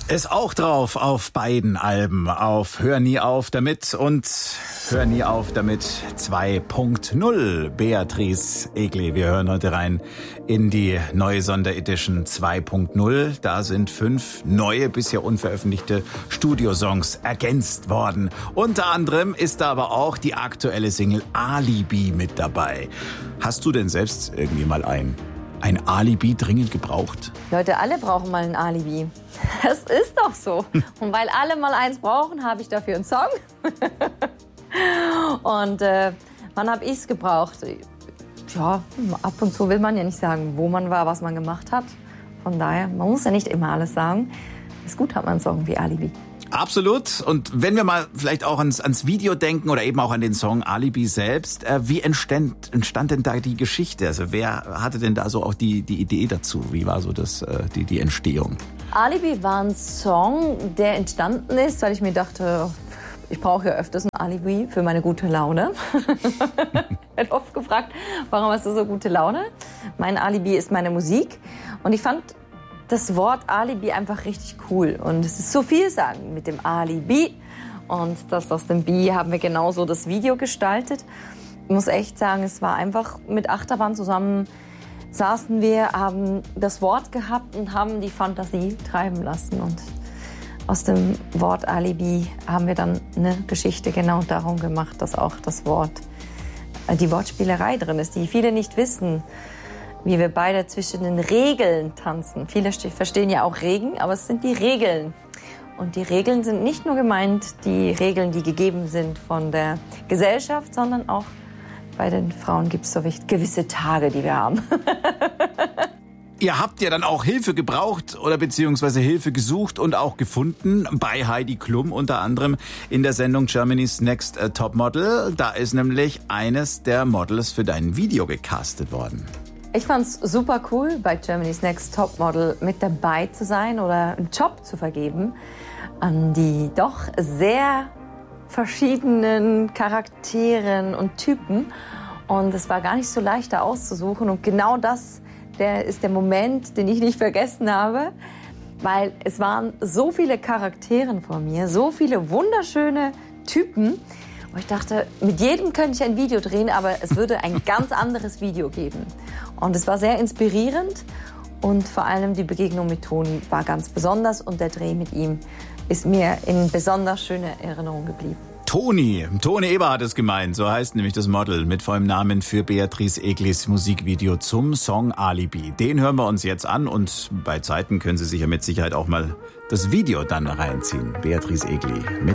Ist auch drauf auf beiden Alben, auf Hör nie auf damit und Hör nie auf damit 2.0. Beatrice Egli, wir hören heute rein in die neue Sonderedition 2.0. Da sind 5 neue, bisher unveröffentlichte Studiosongs ergänzt worden. Unter anderem ist da aber auch die aktuelle Single Alibi mit dabei. Hast du denn selbst irgendwie mal ein Alibi dringend gebraucht? Leute, alle brauchen mal ein Alibi. Das ist doch so. Und weil alle mal eins brauchen, habe ich dafür einen Song. Und wann habe ich es gebraucht? Ja, ab und zu will man ja nicht sagen, wo man war, was man gemacht hat. Von daher, man muss ja nicht immer alles sagen. Ist gut, hat man einen Song wie Alibi. Absolut. Und wenn wir mal vielleicht auch ans Video denken oder eben auch an den Song Alibi selbst, wie entstand denn da die Geschichte? Also wer hatte denn da so auch die Idee dazu? Wie war so die Entstehung? Alibi war ein Song, der entstanden ist, weil ich mir dachte, ich brauche ja öfters ein Alibi für meine gute Laune. Ich werde oft gefragt, warum hast du so gute Laune? Mein Alibi ist meine Musik. Und ich fand das Wort Alibi einfach richtig cool. Und es ist so viel sagen mit dem Alibi. Und das aus dem Bi haben wir genauso das Video gestaltet. Ich muss echt sagen, es war einfach mit Achterbahn zusammen saßen wir, haben das Wort gehabt und haben die Fantasie treiben lassen. Und aus dem Wort Alibi haben wir dann eine Geschichte genau darum gemacht, dass auch das Wort, die Wortspielerei drin ist, die viele nicht wissen, wie wir beide zwischen den Regeln tanzen. Viele verstehen ja auch Regen, aber es sind die Regeln. Und die Regeln sind nicht nur gemeint, die Regeln, die gegeben sind von der Gesellschaft, sondern auch bei den Frauen gibt es so gewisse Tage, die wir haben. Ihr habt ja dann auch Hilfe gebraucht oder beziehungsweise Hilfe gesucht und auch gefunden bei Heidi Klum, unter anderem in der Sendung Germany's Next Topmodel. Da ist nämlich eines der Models für dein Video gecastet worden. Ich fand's super cool, bei Germany's Next Topmodel mit dabei zu sein oder einen Job zu vergeben an die doch sehr verschiedenen Charakteren und Typen. Und es war gar nicht so leicht, da auszusuchen. Und genau das ist der Moment, den ich nicht vergessen habe. Weil es waren so viele Charaktere vor mir, so viele wunderschöne Typen. Und ich dachte, mit jedem könnte ich ein Video drehen, aber es würde ein ganz anderes Video geben. Und es war sehr inspirierend. Und vor allem die Begegnung mit Toni war ganz besonders. Und der Dreh mit ihm ist mir in besonders schöner Erinnerung geblieben. Toni Eber hat es gemeint, so heißt nämlich das Model mit vollem Namen für Beatrice Eglis Musikvideo zum Song Alibi. Den hören wir uns jetzt an und bei Zeiten können Sie sich ja mit Sicherheit auch mal das Video dann reinziehen. Beatrice Egli mit